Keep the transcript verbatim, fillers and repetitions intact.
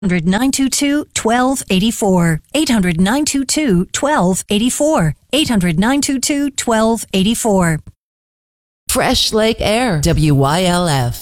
hundred nine two two, one two eight four. eight hundred nine two two, one two eight four. eight hundred nine two two, one two eight four. Fresh Lake Air. W Y L F.